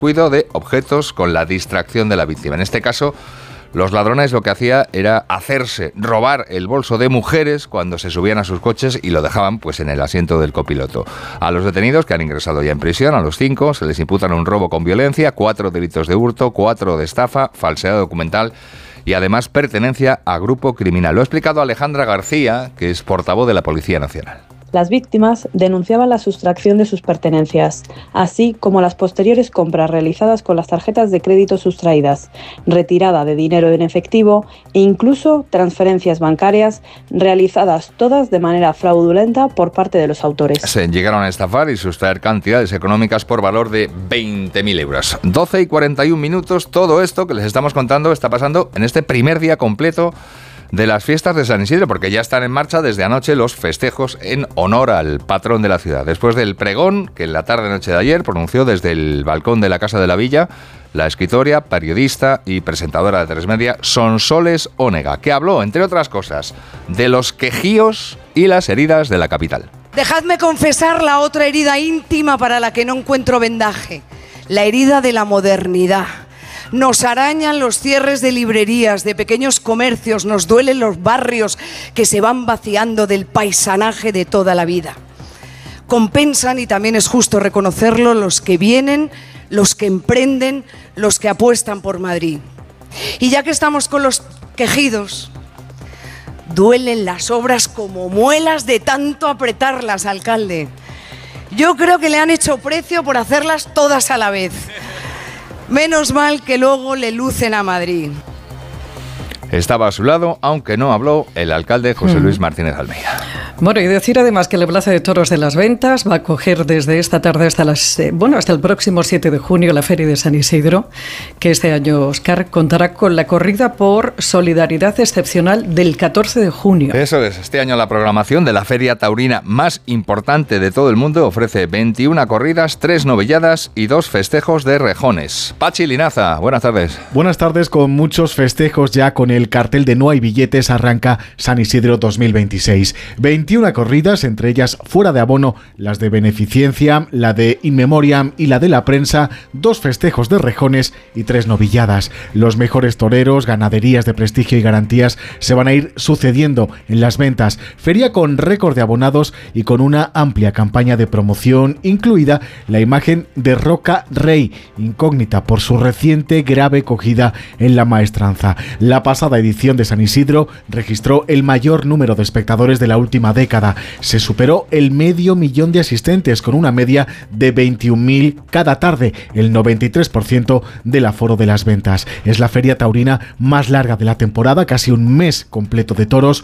cuidado de objetos con la distracción de la víctima. En este caso, los ladrones lo que hacía era robar el bolso de mujeres cuando se subían a sus coches y lo dejaban pues en el asiento del copiloto. A los detenidos, que han ingresado ya en prisión, a los 5, se les imputan un robo con violencia, 4 delitos de hurto, 4 de estafa, falsedad documental y además pertenencia a grupo criminal. Lo ha explicado Alejandra García, que es portavoz de la Policía Nacional. Las víctimas denunciaban la sustracción de sus pertenencias, así como las posteriores compras realizadas con las tarjetas de crédito sustraídas, retirada de dinero en efectivo e incluso transferencias bancarias realizadas todas de manera fraudulenta por parte de los autores. Se llegaron a estafar y sustraer cantidades económicas por valor de 20.000 euros. 12:41, todo esto que les estamos contando está pasando en este primer día completo de las fiestas de San Isidro, porque ya están en marcha desde anoche los festejos en honor al patrón de la ciudad. Después del pregón que en la tarde-noche de ayer pronunció desde el balcón de la Casa de la Villa la escritora, periodista y presentadora de Telesmedia Sonsoles Onega, que habló, entre otras cosas, de los quejíos y las heridas de la capital. Dejadme confesar la otra herida íntima para la que no encuentro vendaje, la herida de la modernidad. Nos arañan los cierres de librerías, de pequeños comercios, nos duelen los barrios que se van vaciando del paisanaje de toda la vida. Compensan, y también es justo reconocerlo, los que vienen, los que emprenden, los que apuestan por Madrid. Y ya que estamos con los quejidos, duelen las obras como muelas de tanto apretarlas, alcalde. Yo creo que le han hecho precio por hacerlas todas a la vez. Menos mal que luego le lucen a Madrid. Estaba a su lado, aunque no habló, el alcalde José Luis Martínez Almeida. Bueno, y decir además que la Plaza de Toros de las Ventas va a acoger desde esta tarde hasta hasta el próximo 7 de junio la Feria de San Isidro, que este año, Óscar, contará con la corrida por solidaridad excepcional del 14 de junio. Eso es, este año la programación de la feria taurina más importante de todo el mundo ofrece 21 corridas, 3 novilladas y 2 festejos de rejones. Pachi Linaza, buenas tardes. Buenas tardes, con muchos festejos ya con el cartel de No hay billetes arranca San Isidro 2026. 21 corridas, entre ellas fuera de abono, las de beneficencia, la de In Memoriam y la de la prensa, 2 festejos de rejones y 3 novilladas. Los mejores toreros, ganaderías de prestigio y garantías se van a ir sucediendo en las ventas. Feria con récord de abonados y con una amplia campaña de promoción, incluida la imagen de Roca Rey, incógnita por su reciente grave cogida en la maestranza. La pasada edición de San Isidro registró el mayor número de espectadores de la última década. Se superó el 500.000 de asistentes, con una media de 21.000 cada tarde, el 93% del aforo de las ventas. Es la feria taurina más larga de la temporada, casi un mes completo de toros,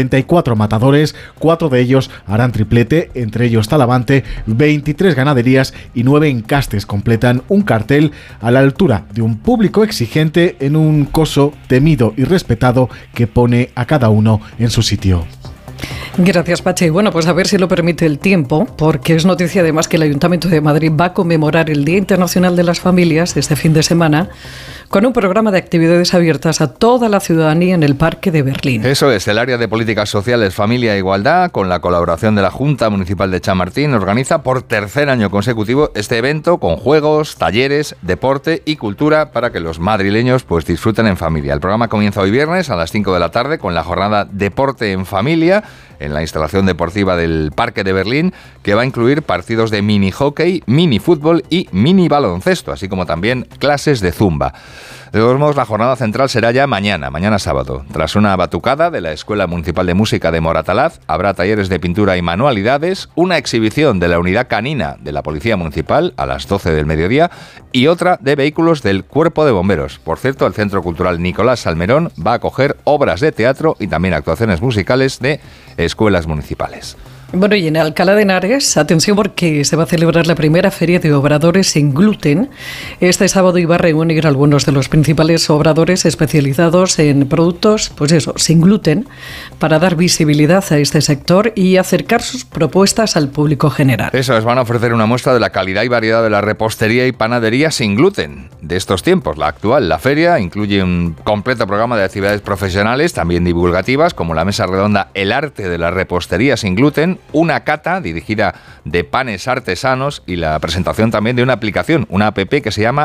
44 matadores, 4 de ellos harán triplete, entre ellos Talavante, 23 ganaderías y 9 encastes completan un cartel a la altura de un público exigente en un coso temido y respetado que pone a cada uno en su sitio. Gracias, Pachi. Bueno, pues a ver si lo permite el tiempo, porque es noticia además que el Ayuntamiento de Madrid va a conmemorar el Día Internacional de las Familias este fin de semana con un programa de actividades abiertas a toda la ciudadanía en el Parque de Berlín. Eso es, el área de políticas sociales, familia e igualdad, con la colaboración de la Junta Municipal de Chamartín, organiza por tercer año consecutivo este evento con juegos, talleres, deporte y cultura para que los madrileños pues disfruten en familia. El programa comienza hoy viernes a las 5 de la tarde con la jornada Deporte en Familia en la instalación deportiva del Parque de Berlín, que va a incluir partidos de mini hockey, mini fútbol y mini baloncesto, así como también clases de zumba. De todos modos, la jornada central será ya mañana sábado. Tras una batucada de la Escuela Municipal de Música de Moratalaz, habrá talleres de pintura y manualidades, una exhibición de la unidad canina de la Policía Municipal a las 12 del mediodía y otra de vehículos del Cuerpo de Bomberos. Por cierto, el Centro Cultural Nicolás Salmerón va a acoger obras de teatro y también actuaciones musicales de escuelas municipales. Bueno, y en Alcalá de Henares, atención porque se va a celebrar la primera feria de obradores sin gluten. Este sábado iba a reunir a algunos de los principales obradores especializados en productos, pues eso, sin gluten, para dar visibilidad a este sector y acercar sus propuestas al público general. Eso es, van a ofrecer una muestra de la calidad y variedad de la repostería y panadería sin gluten de estos tiempos. La actual, la feria, incluye un completo programa de actividades profesionales, también divulgativas, como la mesa redonda El arte de la repostería sin gluten, una cata dirigida de panes artesanos y la presentación también de una aplicación, una app que se llama